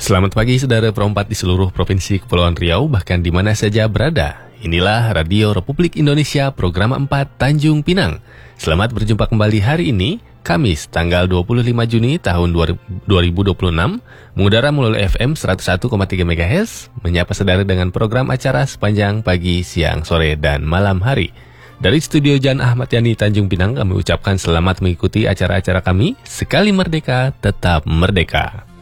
Selamat pagi saudara perempat di seluruh Provinsi Kepulauan Riau, bahkan di mana saja berada. Inilah Radio Republik Indonesia program 4 Tanjung Pinang. Selamat berjumpa kembali hari ini, Kamis, tanggal 25 Juni tahun 2026, mengudara melalui FM 101,3 MHz, menyapa saudara dengan program acara sepanjang pagi, siang, sore, dan malam hari. Dari studio Jan Ahmad Yani Tanjung Pinang, kami ucapkan selamat mengikuti acara-acara kami. Sekali merdeka, tetap merdeka.